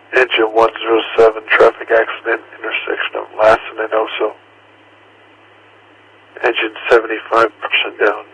Engine 107, traffic accident, intersection of Lassen and Oso. Engine 75% down.